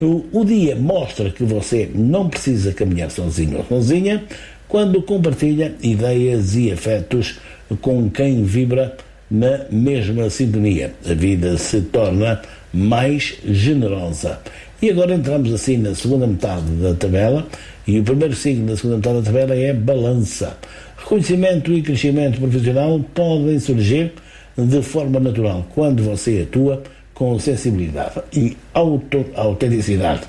O dia mostra que você não precisa caminhar sozinho ou sozinha quando compartilha ideias e afetos com quem vibra na mesma sintonia. A vida se torna mais generosa. E agora entramos assim na segunda metade da tabela, e o primeiro signo da segunda metade da tabela é Balança. Reconhecimento e crescimento profissional podem surgir de forma natural quando você atua com sensibilidade e autenticidade.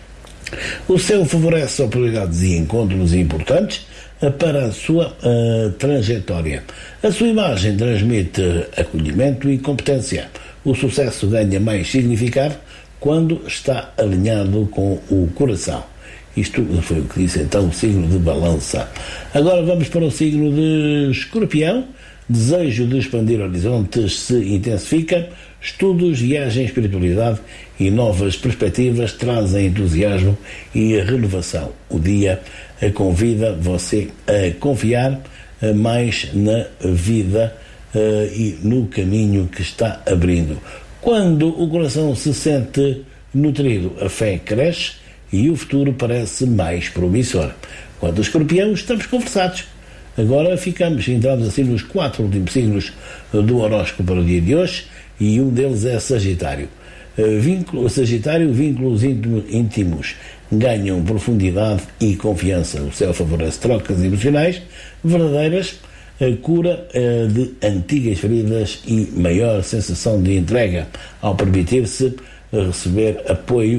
O céu favorece oportunidades e encontros importantes para a sua trajetória. A sua imagem transmite acolhimento e competência. O sucesso ganha mais significado quando está alinhado com o coração. Isto foi o que disse então o signo de Balança. Agora vamos para o signo de Escorpião. Desejo de expandir horizontes se intensifica. Estudos, viagem, espiritualidade e novas perspectivas trazem entusiasmo e renovação. O dia convida você a confiar mais na vida e no caminho que está abrindo. Quando o coração se sente nutrido, a fé cresce e o futuro parece mais promissor. Quanto ao Escorpião, estamos conversados. Agora entramos assim nos 4 últimos signos do horóscopo para o dia de hoje, e um deles é Sagitário. Sagitário, vínculos íntimos ganham profundidade e confiança. O céu favorece trocas emocionais verdadeiras, cura de antigas feridas e maior sensação de entrega. Ao permitir-se receber apoio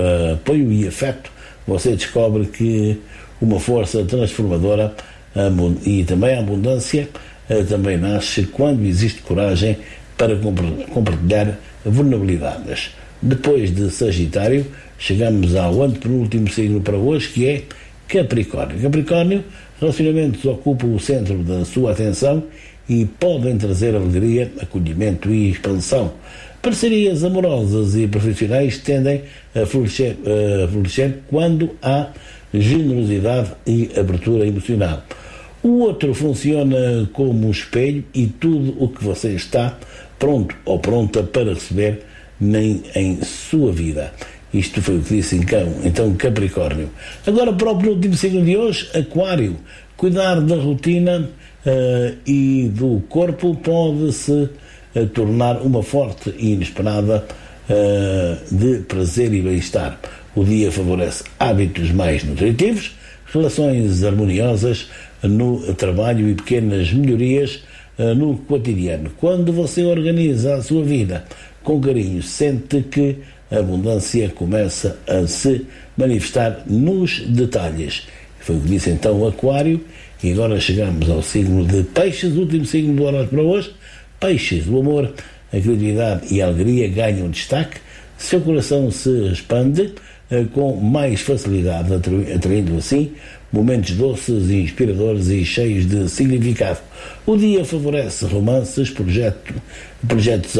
e afeto, você descobre que uma força transformadora e também a abundância também nasce quando existe coragem para compartilhar vulnerabilidades. Depois de Sagitário, chegamos ao antepenúltimo signo para hoje, que é Capricórnio. Capricórnio, relacionamentos ocupam o centro da sua atenção e podem trazer alegria, acolhimento e expansão. Parcerias amorosas e profissionais tendem a florescer quando há generosidade e abertura emocional. O outro funciona como espelho e tudo o que você está pronto ou pronta para receber em sua vida. Isto foi o que disse então Capricórnio. Agora para o penúltimo signo de hoje, Aquário. Cuidar da rotina e do corpo pode-se tornar uma forte e inesperada de prazer e bem-estar. O dia favorece hábitos mais nutritivos, relações harmoniosas no trabalho e pequenas melhorias no cotidiano. Quando você organiza a sua vida com carinho, sente que a abundância começa a se manifestar nos detalhes. Foi o que disse então o Aquário. E agora chegamos ao signo de Peixes, o último signo do horóscopo para hoje. Peixes, o amor, a criatividade e a alegria ganham destaque. Seu coração se expande com mais facilidade, atraindo assim momentos doces, inspiradores e cheios de significado. O dia favorece romances, projetos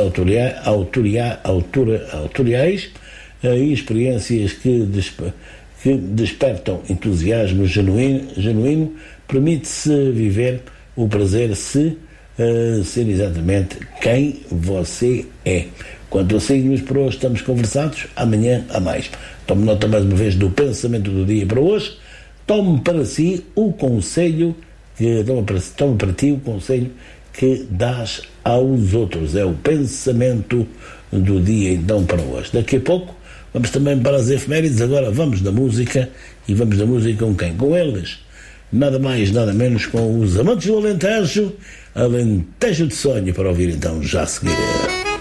autoriais e experiências que despertam entusiasmo genuíno. Permite-se viver o prazer ser exatamente quem você é. Quanto a signos para hoje, estamos conversados. Amanhã há mais. Tome nota mais uma vez do pensamento do dia para hoje. Tome para si o conselho tome para ti o conselho que dás aos outros. É o pensamento do dia então para hoje. Daqui a pouco vamos também para as efemérides. Agora vamos da música, e vamos da música com quem? Com eles. Nada mais, nada menos, com os amantes do Alentejo, Alentejo de Sonho, para ouvir então já a seguir.